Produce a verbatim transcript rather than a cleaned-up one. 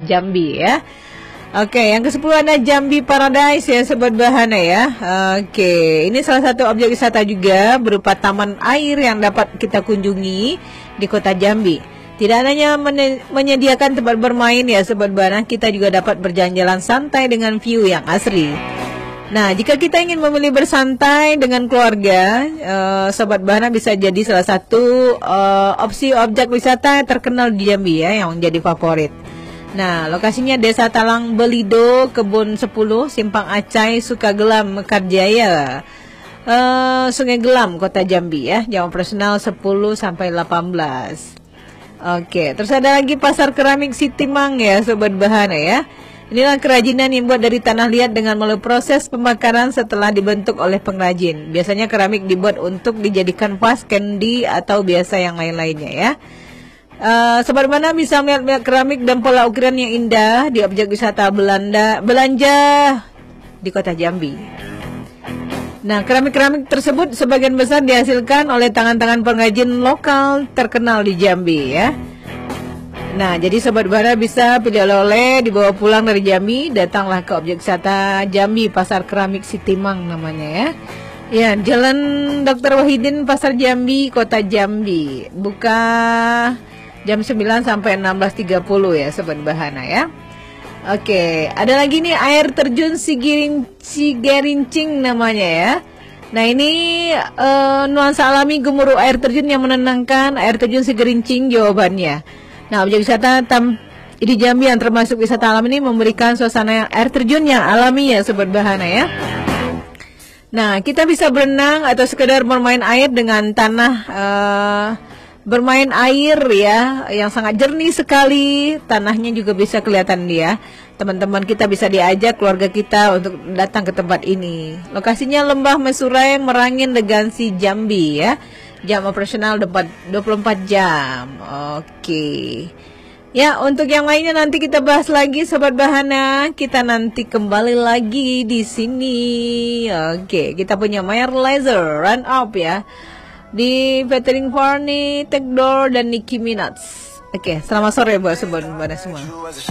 Jambi ya. Oke, yang kesepuluh ada Jambi Paradise ya Sobat Bahana ya. Oke, ini salah satu objek wisata juga berupa taman air yang dapat kita kunjungi di kota Jambi. Tidak hanya menyediakan tempat bermain ya Sobat Bahana, kita juga dapat berjalan-jalan santai dengan view yang asri. Nah, jika kita ingin memilih bersantai dengan keluarga, uh, Sobat Bahana bisa jadi salah satu uh, opsi objek wisata terkenal di Jambi ya, yang menjadi favorit. Nah, lokasinya Desa Talang Belido, Kebun sepuluh, Simpang Acai, Sukagelam, Mekarjaya, uh, Sungai Gelam, Kota Jambi ya. Jam operasional sepuluh sampai delapan belas. Oke, terus ada lagi Pasar Keramik Sitimang ya Sobat Bahana ya. Inilah kerajinan yang dibuat dari tanah liat dengan melalui proses pembakaran setelah dibentuk oleh pengrajin. Biasanya keramik dibuat untuk dijadikan vas, candy atau biasa yang lain-lainnya ya. Uh, Sobat Bahana bisa melihat keramik dan pola ukiran yang indah di objek wisata Belanda belanja di kota Jambi. Nah, keramik-keramik tersebut sebagian besar dihasilkan oleh tangan-tangan pengrajin lokal terkenal di Jambi ya. Nah, jadi Sobat Bahana bisa pilih oleh-oleh dibawa pulang dari Jambi, datanglah ke objek wisata Jambi Pasar Keramik Sitimang namanya ya. Ya, Jalan Dokter Wahidin, Pasar Jambi, Kota Jambi. Buka jam sembilan sampai enam belas tiga puluh ya Sobat Bahana ya. Oke, ada lagi nih air terjun Sigiring Cigerincing namanya ya. Nah, ini uh, nuansa alami gemuruh air terjun yang menenangkan, air terjun Sigerincing jawabannya. Nah, objek wisata tam di Jambi yang termasuk wisata alam ini memberikan suasana air terjun yang alami ya Sobat Bahana ya. Nah, kita bisa berenang atau sekedar bermain air dengan tanah uh, bermain air ya yang sangat jernih sekali, tanahnya juga bisa kelihatan dia. Teman-teman kita bisa diajak keluarga kita untuk datang ke tempat ini. Lokasinya Lembah Mesurai, Merangin, Legansi, Jambi ya. Jam operasional dua puluh empat jam. Oke. Ya, untuk yang lainnya nanti kita bahas lagi Sobat Bahana. Kita nanti kembali lagi di sini. Oke, kita punya Mayer Laser Run Up ya. Di Featuring Farni, Tekdor dan Nicki Minaj. Oke, selamat sore buat Sobat Bahana semua.